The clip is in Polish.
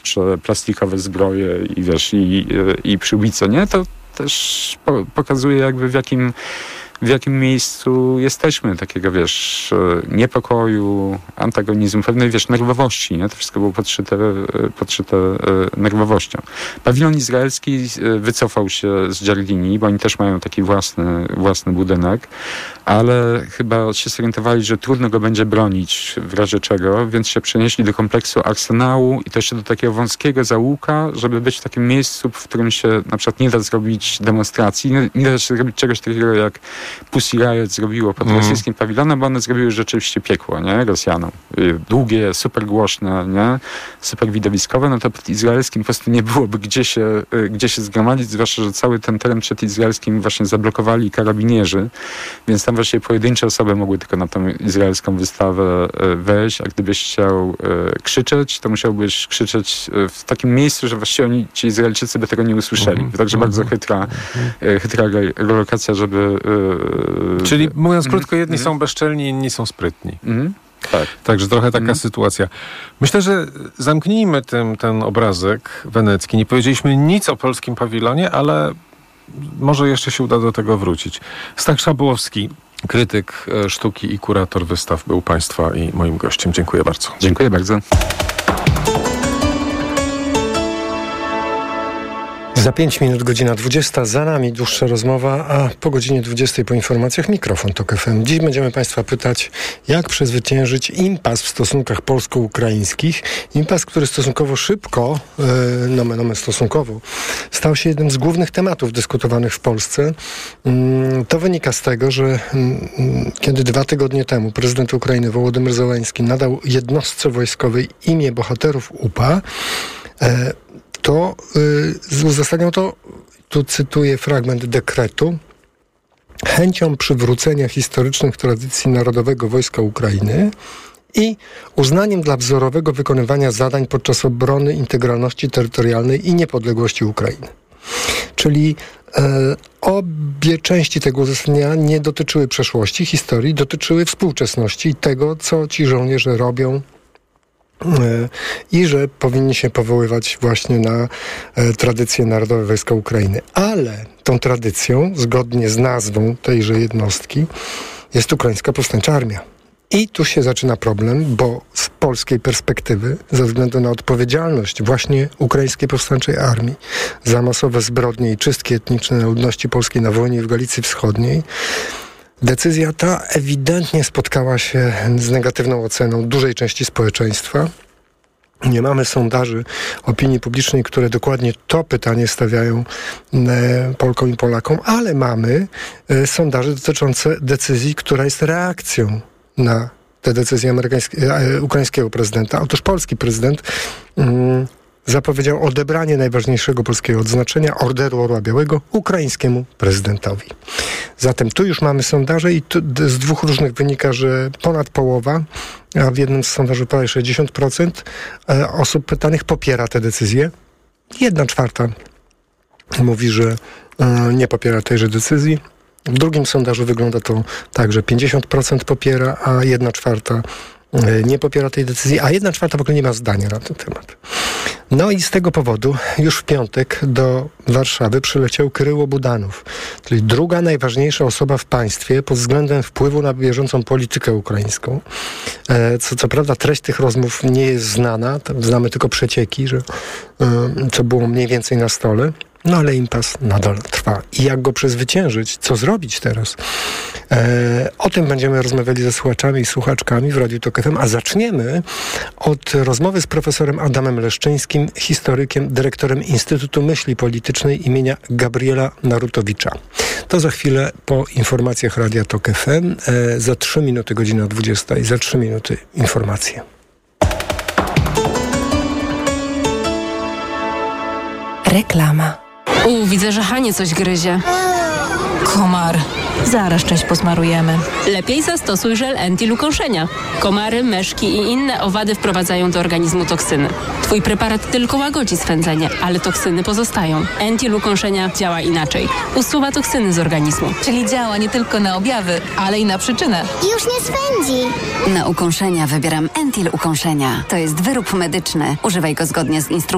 tarcze, plastikowe zbroje i wiesz, i przyłbice, nie? To też pokazuje jakby w jakim miejscu jesteśmy, takiego, wiesz, niepokoju, antagonizmu, pewnej, wiesz, nerwowości, nie? To wszystko było podszyte nerwowością. Pawilon izraelski wycofał się z Giardini, bo oni też mają taki własny budynek, ale chyba się zorientowali, że trudno go będzie bronić w razie czego, więc się przenieśli do kompleksu Arsenału i to jeszcze do takiego wąskiego zaułka, żeby być w takim miejscu, w którym się na przykład nie da zrobić demonstracji, nie da się zrobić czegoś takiego, jak Pussy Riot zrobiło pod rosyjskim pawilonem, bo one zrobiły rzeczywiście piekło, nie? Rosjanom. Długie, super głośne, nie? Super widowiskowe, no to pod izraelskim po prostu nie byłoby gdzie się zgromadzić, zwłaszcza, że cały ten teren przed izraelskim właśnie zablokowali karabinierzy, więc tam właśnie pojedyncze osoby mogły tylko na tą izraelską wystawę wejść, a gdybyś chciał krzyczeć, to musiałbyś krzyczeć w takim miejscu, że właściwie ci Izraelczycy by tego nie usłyszeli. Także bardzo chytra relokacja, żeby... Czyli mówiąc krótko, jedni są bezczelni, inni są sprytni. Tak. Także trochę taka sytuacja. Myślę, że zamknijmy ten obrazek wenecki. Nie powiedzieliśmy nic o polskim pawilonie, ale może jeszcze się uda do tego wrócić. Stach Szabłowski, krytyk sztuki i kurator wystaw, był Państwa i moim gościem. Dziękuję bardzo. Dziękuję bardzo. Za 5 minut godzina 20, za nami dłuższa rozmowa, a po godzinie 20 po informacjach mikrofon TOK FM. Dziś będziemy Państwa pytać, jak przezwyciężyć impas w stosunkach polsko-ukraińskich. Impas, który stosunkowo szybko, stosunkowo, stał się jednym z głównych tematów dyskutowanych w Polsce. To wynika z tego, że kiedy 2 tygodnie temu prezydent Ukrainy Wołodymyr Zełenski nadał jednostce wojskowej imię bohaterów UPA, to uzasadniał to, tu cytuję fragment dekretu, chęcią przywrócenia historycznych tradycji Narodowego Wojska Ukrainy i uznaniem dla wzorowego wykonywania zadań podczas obrony integralności terytorialnej i niepodległości Ukrainy. Czyli obie części tego uzasadnienia nie dotyczyły przeszłości, historii, dotyczyły współczesności i tego, co ci żołnierze robią, i że powinni się powoływać właśnie na tradycję Narodowe Wojska Ukrainy. Ale tą tradycją, zgodnie z nazwą tejże jednostki, jest Ukraińska Powstańcza Armia. I tu się zaczyna problem, bo z polskiej perspektywy, ze względu na odpowiedzialność właśnie Ukraińskiej Powstańczej Armii za masowe zbrodnie i czystki etniczne na ludności polskiej na wojnie w Galicji Wschodniej, decyzja ta ewidentnie spotkała się z negatywną oceną dużej części społeczeństwa. Nie mamy sondaży opinii publicznej, które dokładnie to pytanie stawiają Polkom i Polakom, ale mamy sondaże dotyczące decyzji, która jest reakcją na te decyzje ukraińskiego prezydenta. Otóż polski prezydent zapowiedział odebranie najważniejszego polskiego odznaczenia, Orderu Orła Białego, ukraińskiemu prezydentowi. Zatem tu już mamy sondaże i z 2 różnych wynika, że ponad połowa, a w jednym z sondaży prawie 60% osób pytanych popiera tę decyzję. 1/4 mówi, że nie popiera tejże decyzji. W drugim sondażu wygląda to tak, że 50% popiera, a 1/4 nie popiera tej decyzji, a 1/4 w ogóle nie ma zdania na ten temat. No i z tego powodu już w piątek do Warszawy przyleciał Kryło Budanow, czyli druga najważniejsza osoba w państwie pod względem wpływu na bieżącą politykę ukraińską. Co prawda treść tych rozmów nie jest znana, znamy tylko przecieki, że co było mniej więcej na stole. No ale impas nadal trwa. I jak go przezwyciężyć? Co zrobić teraz? O tym będziemy rozmawiali ze słuchaczami i słuchaczkami w Radiu TOK FM, a zaczniemy od rozmowy z profesorem Adamem Leszczyńskim, historykiem, dyrektorem Instytutu Myśli Politycznej imienia Gabriela Narutowicza. To za chwilę po informacjach Radia TOK FM. Za 3 minuty godzina 20 i za 3 minuty informacje. Reklama. Widzę, że Hanie coś gryzie. Komar. Zaraz część posmarujemy. Lepiej zastosuj żel Entil ukąszenia. Komary, myszki i inne owady wprowadzają do organizmu toksyny. Twój preparat tylko łagodzi swędzenie, ale toksyny pozostają. Entil ukąszenia działa inaczej. Usuwa toksyny z organizmu. Czyli działa nie tylko na objawy, ale i na przyczynę. Już nie swędzi. Na ukąszenia wybieram Entil ukąszenia. To jest wyrób medyczny. Używaj go zgodnie z instrukcją